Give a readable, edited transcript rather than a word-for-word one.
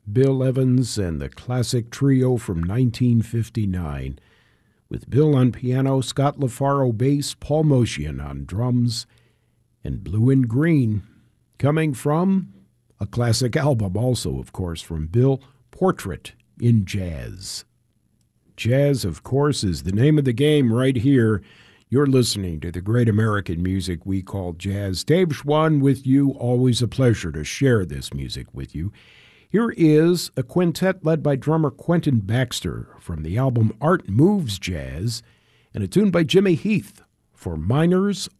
Bill Evans and the classic trio from 1959, with Bill on piano, Scott LaFaro bass, Paul Motian on drums, and Blue and Green, coming from a classic album also, of course, from Bill, Portrait in Jazz. Jazz, of course, is the name of the game right here. You're listening to the great American music we call jazz. Dave Schwann with you. Always a pleasure to share this music with you. Here is a quintet led by drummer Quentin Baxter from the album Art Moves Jazz, and a tune by Jimmy Heath for Miners